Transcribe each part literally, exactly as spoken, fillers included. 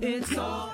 It's all.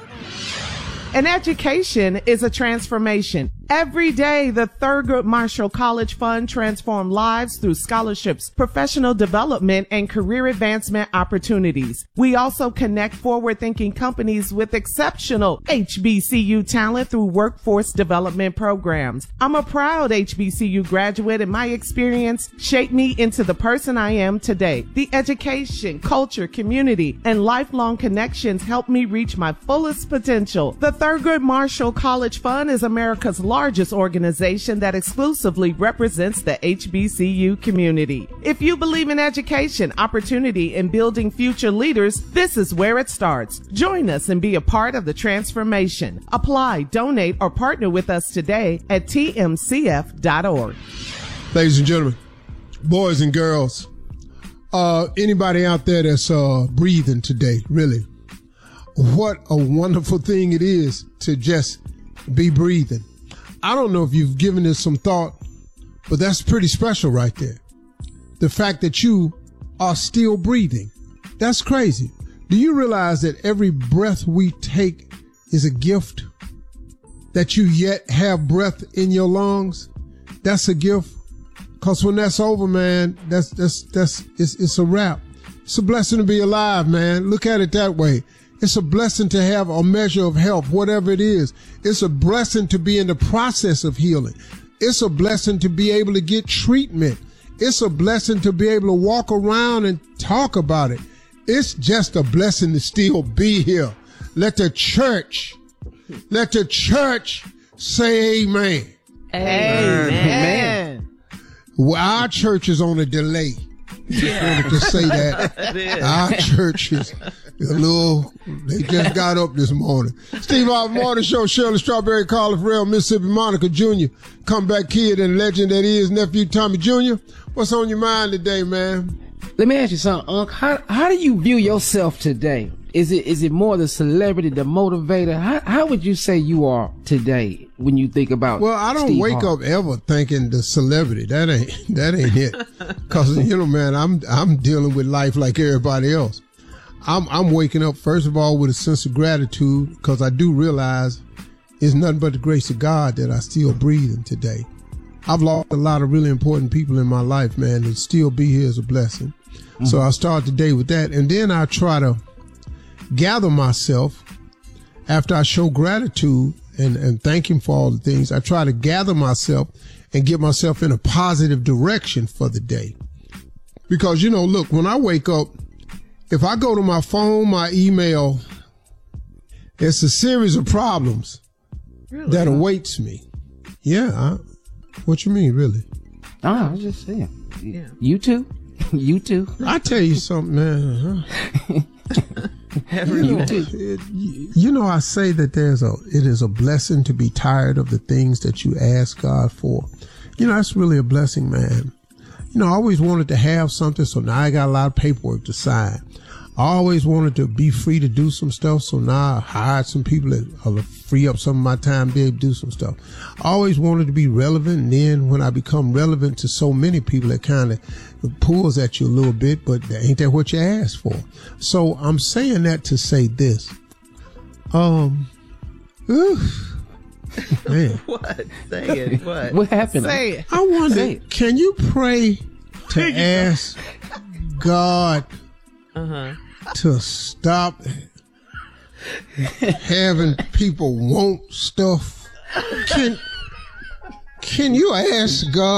An education is a transformation. Every day, the Thurgood Marshall College Fund transforms lives through scholarships, professional development, and career advancement opportunities. We also connect forward-thinking companies with exceptional H B C U talent through workforce development programs. I'm a proud H B C U graduate, and my experience shaped me into the person I am today. The education, culture, community, and lifelong connections helped me reach my fullest potential. The Thurgood Marshall College Fund is America's largest organization that exclusively represents the H B C U community. If you believe in education, opportunity, and building future leaders, this is where it starts. Join us and be a part of the transformation. Apply, donate, or partner with us today at T M C F dot org. Ladies and gentlemen, boys and girls, uh, anybody out there that's uh, breathing today, really, what a wonderful thing it is to just be breathing. I don't know if you've given this some thought, but that's pretty special right there. The fact that you are still breathing. That's crazy. Do you realize that every breath we take is a gift? That you yet have breath in your lungs? That's a gift. Cause when that's over, man, that's, that's, that's, it's, it's a wrap. It's a blessing to be alive, man. Look at it that way. It's a blessing to have a measure of health, whatever it is. It's a blessing to be in the process of healing. It's a blessing to be able to get treatment. It's a blessing to be able to walk around and talk about it. It's just a blessing to still be here. Let the church, let the church say amen. Amen. Amen. Well, our church is on a delay. Yeah. To say that. Our church is a little, they just got up this morning. Steve Harvey Morning Show, Shirley Strawberry, Carla Farrell, Mississippi Monica Junior, comeback kid and legend that is nephew Tommy Junior What's on your mind today, man? Let me ask you something, Unc. How, how do you view yourself today? Is it is it more the celebrity, the motivator? How how would you say you are today when you think about? Well, I don't Steve wake Harvey? up ever thinking the celebrity. That ain't that ain't it. Cause you know, man, I'm I'm dealing with life like everybody else. I'm I'm waking up first of all with a sense of gratitude because I do realize it's nothing but the grace of God that I still breathing today. I've lost a lot of really important people in my life, man, and still be here is a blessing. Mm-hmm. So I start the day with that, and then I try to gather myself after I show gratitude and, and thank him for all the things. I try to gather myself and get myself in a positive direction for the day. Because, you know, look, when I wake up, if I go to my phone, my email, it's a series of problems really? that awaits me. Yeah. I, what you mean, really? Oh, I was just saying. Yeah. You too? You too? I tell you something, man. Huh? You know, it, you know, I say that there's a, it is a blessing to be tired of the things that you ask God for. You know, that's really a blessing, man. You know, I always wanted to have something, so now I got a lot of paperwork to sign. I always wanted to be free to do some stuff, so now I hired some people that will free up some of my time to be able to do some stuff. I always wanted to be relevant, and then when I become relevant to so many people, it kind of pulls at you a little bit, but ain't that what you asked for? So I'm saying that to say this. Um, oof, man. What? Say it. What? What happened? Say it. I wonder, can you pray to ask God uh-huh. to stop having people want stuff? Can, can you ask God